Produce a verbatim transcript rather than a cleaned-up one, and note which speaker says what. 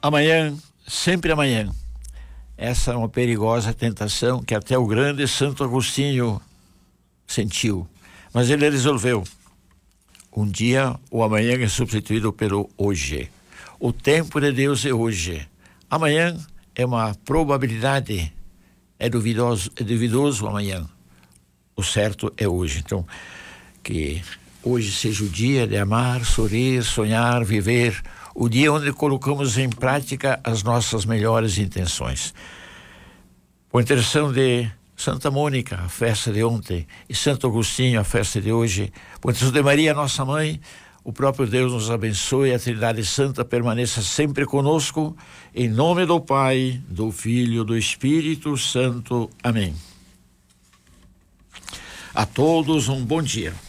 Speaker 1: Amanhã, sempre amanhã. Essa é uma perigosa tentação que até o grande Santo Agostinho sentiu, mas ele resolveu. Um dia, o amanhã é substituído pelo hoje. O tempo de Deus é hoje. Amanhã é uma probabilidade, é duvidoso, é duvidoso amanhã. O certo é hoje. Então, que hoje seja o dia de amar, sorrir, sonhar, viver, o dia onde colocamos em prática as nossas melhores intenções. Com a intenção de Santa Mônica, a festa de ontem, e Santo Agostinho, a festa de hoje, com a intenção de Maria, nossa mãe, o próprio Deus nos abençoe, a Trindade Santa permaneça sempre conosco, em nome do Pai, do Filho, do Espírito Santo. Amém. A todos um bom dia.